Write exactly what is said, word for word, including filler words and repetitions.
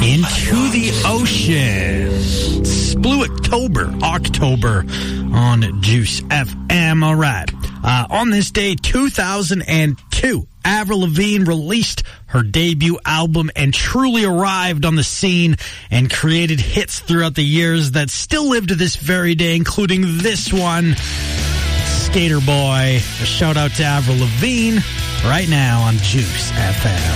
Into the Ocean. Blue October, October on Juice F M. All right. Uh, on this day, two thousand two, Avril Lavigne released her debut album and truly arrived on the scene and created hits throughout the years that still live to this very day, including this one, Skater Boy. A shout out to Avril Lavigne right now on Juice F M.